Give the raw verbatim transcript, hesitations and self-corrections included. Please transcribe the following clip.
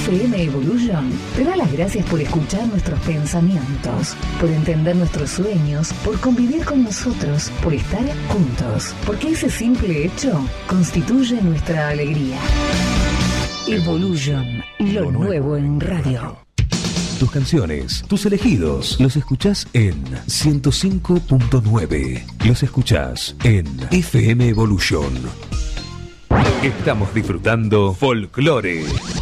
F M Evolution te da las gracias por escuchar nuestros pensamientos, por entender nuestros sueños, por convivir con nosotros, por estar juntos, porque ese simple hecho constituye nuestra alegría. Evolution, lo nuevo en radio. Tus canciones, tus elegidos, los escuchás en ciento cinco punto nueve. Los escuchás en F M Evolution. Estamos disfrutando Folklore.